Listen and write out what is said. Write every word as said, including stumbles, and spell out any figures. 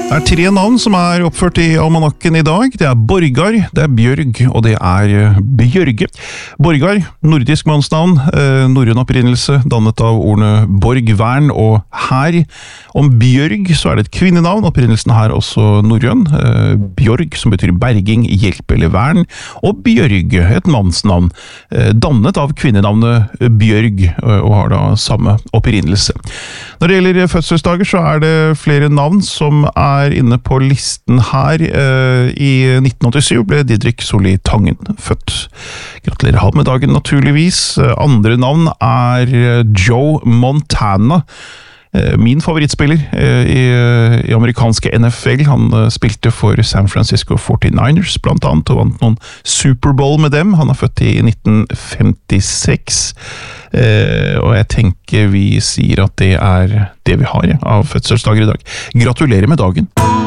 Det er tre navn som er oppført i almanakken i dag. Det er Borgar, det er Bjørg, og det er Bjørge. Borgar, nordisk mannsnavn, eh, norrøn opprinnelse, dannet av ordene borgvern og hær. Om Bjørg så er det et kvinnenavn, opprinnelsen her også norrøn. Eh, Bjørg, som betyr berging, hjelp eller vern. Og Bjørg, et mannsnavn, eh, dannet av kvinnenavnet Bjørg, og har da samme opprinnelse. Når det gjelder fødselsdager så er det flere navn som er inne på listen her. I nitten åttisyv ble Didrik Solli Tangen født. Gratulerer ham med dagen naturligvis. Andre navn er Joe Montana. Min favorittspiller i, i amerikanske N F L. Han spilte for San Francisco forty-niners blant annet, og vant noen Superbowl med dem. Han er født i nitten femtiseks, og jeg tenker vi sier at det er det vi har ja, av fødselsdager i dag. Gratulerer med dagen!